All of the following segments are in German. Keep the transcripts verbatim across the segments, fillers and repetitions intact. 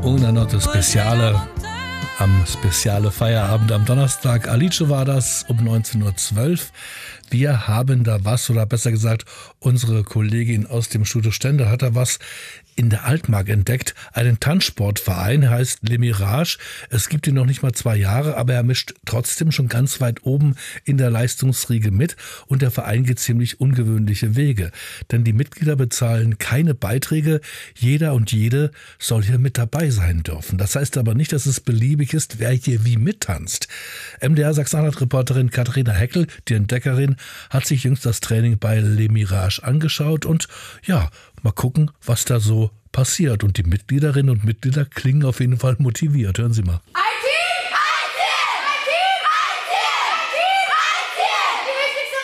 Una Notte Speciale am Speziale Feierabend am Donnerstag. Alice war das um neunzehn Uhr zwölf. Wir haben da was, oder besser gesagt, unsere Kollegin aus dem Studio Stende hat da was in der Altmark entdeckt. Einen Tanzsportverein, heißt Le Mirage. Es gibt ihn noch nicht mal zwei Jahre, aber er mischt trotzdem schon ganz weit oben in der Leistungsriege mit. Und der Verein geht ziemlich ungewöhnliche Wege. Denn die Mitglieder bezahlen keine Beiträge. Jeder und jede soll hier mit dabei sein dürfen. Das heißt aber nicht, dass es beliebig ist, wer hier wie mittanzt. M D R Sachsen-Anhalt-Reporterin Katharina Heckel, die Entdeckerin, hat sich jüngst das Training bei Le Mirage angeschaut und ja, mal gucken, was da so passiert. Und die Mitgliederinnen und Mitglieder klingen auf jeden Fall motiviert. Hören Sie mal. Ein Team! Ein Ziel! Ein Team! Ein Ziel! Ein Team! Ein Ziel! Die wichtigste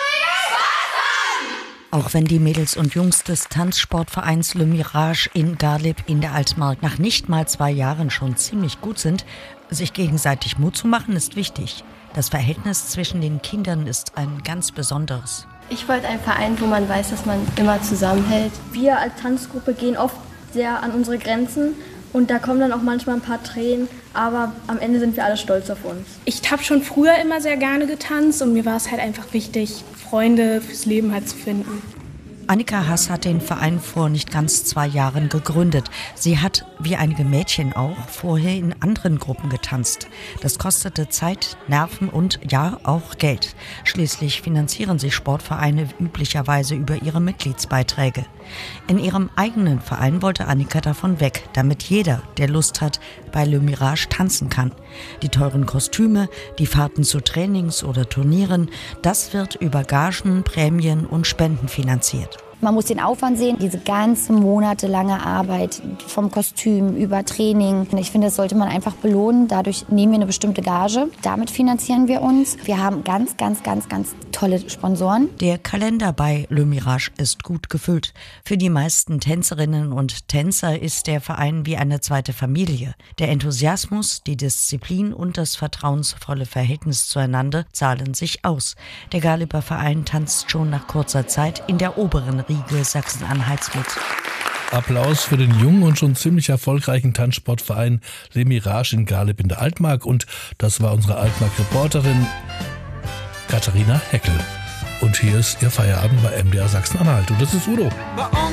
Regel: Spaß an! Auch wenn die Mädels und Jungs des Tanzsportvereins Le Mirage in Garlib in der Altmark nach nicht mal zwei Jahren schon ziemlich gut sind, sich gegenseitig Mut zu machen, ist wichtig. Das Verhältnis zwischen den Kindern ist ein ganz besonderes. Ich wollte einen Verein, wo man weiß, dass man immer zusammenhält. Wir als Tanzgruppe gehen oft sehr an unsere Grenzen und da kommen dann auch manchmal ein paar Tränen, aber am Ende sind wir alle stolz auf uns. Ich habe schon früher immer sehr gerne getanzt und mir war es halt einfach wichtig, Freunde fürs Leben halt zu finden. Annika Hass hat den Verein vor nicht ganz zwei Jahren gegründet. Sie hat, wie einige Mädchen auch, vorher in anderen Gruppen getanzt. Das kostete Zeit, Nerven und ja, auch Geld. Schließlich finanzieren sich Sportvereine üblicherweise über ihre Mitgliedsbeiträge. In ihrem eigenen Verein wollte Annika davon weg, damit jeder, der Lust hat, bei Le Mirage tanzen kann. Die teuren Kostüme, die Fahrten zu Trainings oder Turnieren, das wird über Gagen, Prämien und Spenden finanziert. Man muss den Aufwand sehen, diese ganze monatelange Arbeit vom Kostüm über Training. Ich finde, das sollte man einfach belohnen. Dadurch nehmen wir eine bestimmte Gage. Damit finanzieren wir uns. Wir haben ganz, ganz, ganz, ganz tolle Sponsoren. Der Kalender bei Le Mirage ist gut gefüllt. Für die meisten Tänzerinnen und Tänzer ist der Verein wie eine zweite Familie. Der Enthusiasmus, die Disziplin und das vertrauensvolle Verhältnis zueinander zahlen sich aus. Der Garliber Verein tanzt schon nach kurzer Zeit in der oberen Riege Sachsen-Anhalts mit. Applaus für den jungen und schon ziemlich erfolgreichen Tanzsportverein Le Mirage in Garlib in der Altmark. Und das war unsere Altmark-Reporterin Katharina Heckel. Und hier ist ihr Feierabend bei M D R Sachsen-Anhalt. Und das ist Udo.